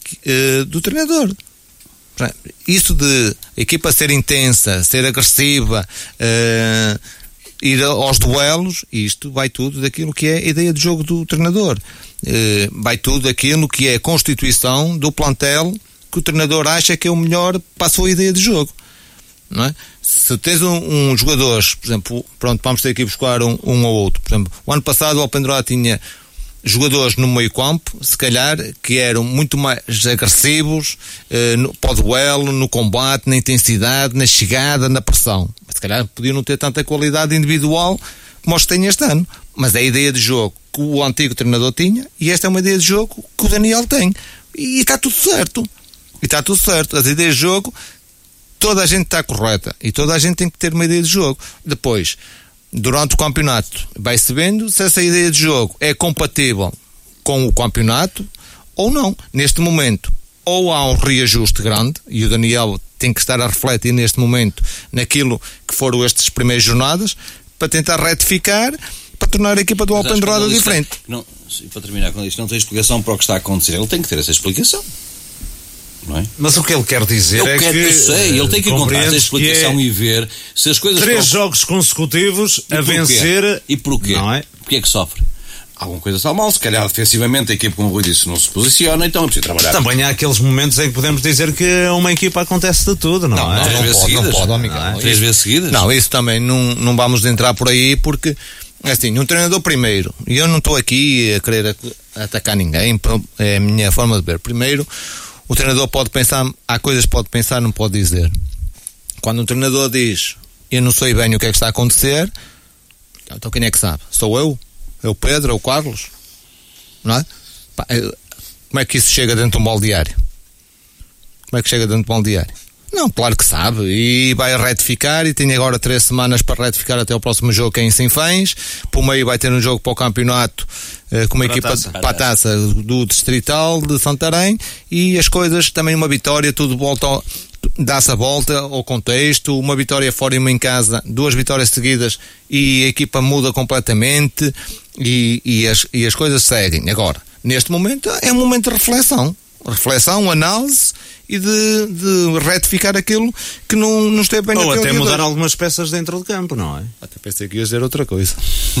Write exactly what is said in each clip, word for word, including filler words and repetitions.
uh, do treinador. Isso de a equipa ser intensa, ser agressiva, uh, ir aos duelos, isto vai tudo daquilo que é a ideia de jogo do treinador. Uh, vai tudo daquilo que é a constituição do plantel que o treinador acha que é o melhor para a sua ideia de jogo. Não é? Se tens um, um jogadores, por exemplo, pronto, vamos ter que buscar um, um ou outro. Por exemplo, o ano passado o Alpendurada tinha jogadores no meio campo, se calhar, que eram muito mais agressivos eh, no, para o duelo, no combate, na intensidade, na chegada, na pressão. Mas, se calhar podiam não ter tanta qualidade individual como os que têm este ano. Mas é a ideia de jogo que o antigo treinador tinha, e esta é uma ideia de jogo que o Daniel tem. E está tudo certo. E está tudo certo. As ideias de jogo, toda a gente está correta. E toda a gente tem que ter uma ideia de jogo. Depois, durante o campeonato, vai-se vendo se essa ideia de jogo é compatível com o campeonato ou não. Neste momento, ou há um reajuste grande, e o Daniel tem que estar a refletir neste momento naquilo que foram estas primeiras jornadas, para tentar retificar, para tornar a equipa do Alpendurada diferente. Não, para terminar com isto, não tem explicação para o que está a acontecer. Ele tem que ter essa explicação. Não é? Mas o que ele quer dizer eu é quero, que... Eu sei, ele tem que encontrar essa explicação é e ver se as coisas... Três estão... jogos consecutivos e a vencer... E porquê? Não é? Porquê é que sofre? Alguma coisa está mal, se calhar defensivamente a equipa, como o Rui disse, não se posiciona, então é preciso trabalhar. Também há aqueles momentos em que podemos dizer que a uma equipa acontece de tudo, não, não é? Não, três vezes seguidas. Não pode, não, não, três vezes seguidas. Não, isso também não, não vamos entrar por aí, porque assim, um treinador primeiro, e eu não estou aqui a querer atacar ninguém, é a minha forma de ver. Primeiro, o treinador pode pensar, há coisas que pode pensar, não pode dizer. Quando um treinador diz, eu não sei bem o que é que está a acontecer, então quem é que sabe? Sou eu? É o Pedro? É o Carlos? Não é? Como é que isso chega dentro de um baldeário? Como é que chega dentro de um baldeário? Não, claro que sabe, e vai retificar, e tem agora três semanas para retificar até o próximo jogo, que é em Sinfãs. Por meio vai ter um jogo para o campeonato, eh, com uma para equipa taça. para a taça do Distrital de Santarém, e as coisas, também uma vitória, tudo volta ao, dá-se a volta ao contexto, uma vitória fora e uma em casa, duas vitórias seguidas, e a equipa muda completamente, e, e, as, e as coisas seguem. Agora, neste momento, é um momento de reflexão. Reflexão, análise e de, de retificar aquilo que não, não esteve bem. Ou naquele até dia mudar dois. Algumas peças dentro do campo, não é? Até pensei que ias dizer outra coisa.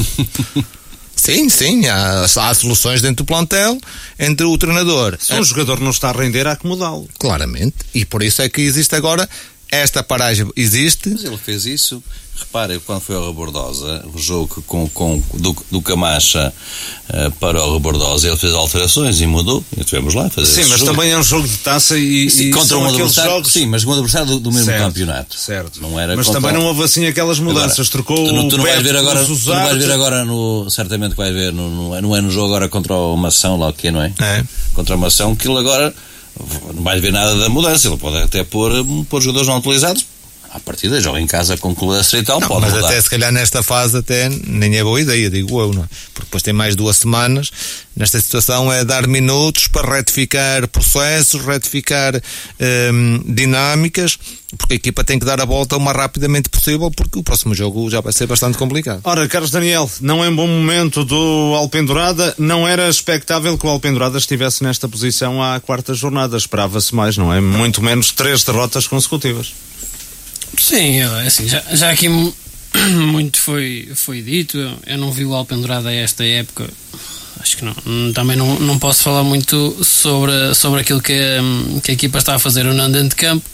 Sim, sim, há, há soluções dentro do plantel, entre o treinador. Se um é, jogador não está a render, há que mudá-lo. Claramente, e por isso é que existe agora, esta paragem existe. Mas ele fez isso, repare, quando foi ao Rebordosa, o jogo com, com, do, do Camacha uh, para o Rebordosa, ele fez alterações e mudou, e estivemos lá a fazer. Sim, mas jogo. Também é um jogo de taça e, sim, e contra um adversário, jogos... sim, mas um adversário do, do mesmo certo, campeonato. Certo. Não era mas contra... também não houve assim aquelas mudanças, agora, trocou tu, não, tu não o vais ver agora, tu não vais ver agora no, certamente que vais ver, no, no, não é no jogo agora contra o Mação, lá o que é, não é? É. Contra o Mação, que ele agora não vais ver nada da mudança, ele pode até pôr, pôr jogadores não utilizados. À partida, joga em casa com colestra e tal, não, pode mas mudar. Até se calhar nesta fase até nem é boa ideia, digo eu, não é? Porque depois tem mais duas semanas. Nesta situação é dar minutos para retificar processos, retificar hum, dinâmicas, porque a equipa tem que dar a volta o mais rapidamente possível, porque o próximo jogo já vai ser bastante complicado. Ora, Carlos Daniel, não é um bom momento do Alpendurada, não era expectável que o Alpendurada estivesse nesta posição à quarta jornada, esperava-se mais, não é? Muito menos três derrotas consecutivas. Sim, assim, já, já aqui muito foi, foi dito. Eu, eu não vi o Alpendurada a esta época, acho que não, também não, não posso falar muito sobre, sobre aquilo que, que a equipa está a fazer ou não dentro de campo,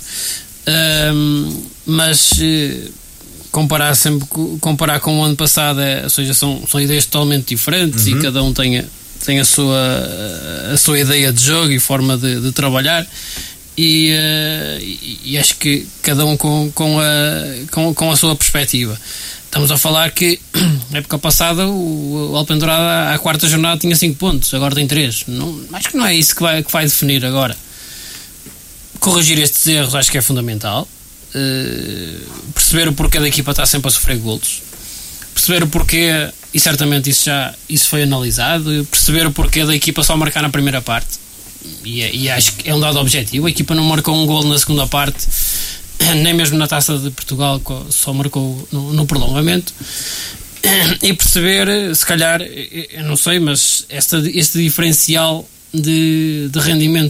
um, mas comparar sempre comparar com o ano passado, é, ou seja, são, são ideias totalmente diferentes, uhum. E cada um tem, a, tem a, sua, a sua ideia de jogo e forma de, de trabalhar. E, uh, e, e acho que cada um com, com, a, com, com a sua perspectiva. Estamos a falar que na época passada o, o Alpendurada à quarta jornada tinha cinco pontos, agora tem três. Não, acho que não é isso que vai, que vai definir agora. Corrigir estes erros acho que é fundamental. Uh, perceber o porquê da equipa está sempre a sofrer golos, perceber o porquê, e certamente isso já isso foi analisado, perceber o porquê da equipa só marcar na primeira parte. E, e acho que é um dado objetivo. A equipa não marcou um gol na segunda parte, nem mesmo na Taça de Portugal, só marcou no, no prolongamento. E perceber, se calhar, eu não sei, mas esta, este diferencial de, de rendimento